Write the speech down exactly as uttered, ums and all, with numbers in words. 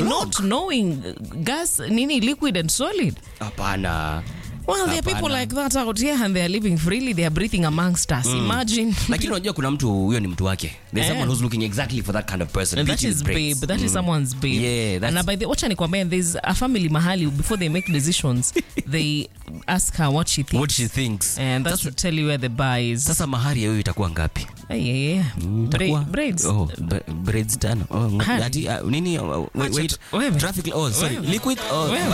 not knowing gas nini liquid and solid. Hapana. Well, there are people like that out here and they are living freely. They are breathing amongst us. Mm. Imagine. Lakini unajua kuna mtu huyo ni mtu wake. There's yeah. someone who's looking exactly for that kind of person. And that is babe. That mm. is someone's babe. Yeah, that's... And by the wacha nikwambia, there's a family mahali before they make decisions, they ask her what she thinks. What she thinks. And that's to tell you where the bar is. Sasa mahari yao itakuwa ngapi? Yeah, yeah. Mm, Bra- braids. Oh, braids tano. Oh, ati, uh, nini? Uh, wait, wait. Traffic. Oh, sorry. Liquid. Oh.